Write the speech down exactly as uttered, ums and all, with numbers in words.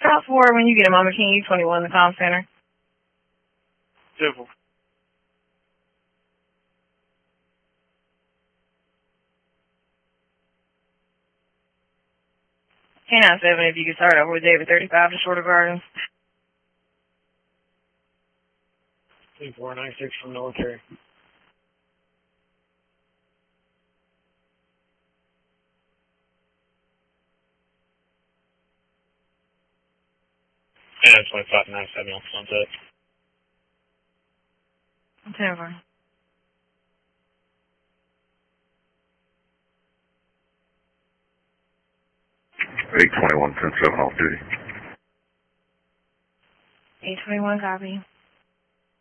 South Ward, when you get a Mama King U twenty-one, the comm center. Simple. K nine seven, if you could start over with David thirty-five to Shorter Gardens. two four nine six from military. Yeah, twenty-five nine seven on Sunset. Whatever. eight twenty-one ten seven off duty. eight twenty-one, copy.